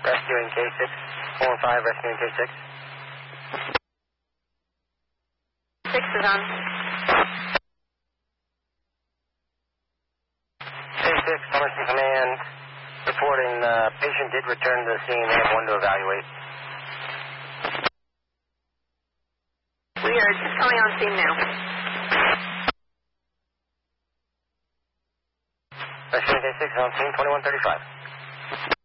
Rescuing K6. 415, rescuing K6. 6 is on. K6, Somerset Command, reporting patient did return to the scene. They have one to evaluate. We are just coming on scene now. Rescuing K6 on scene, 2135.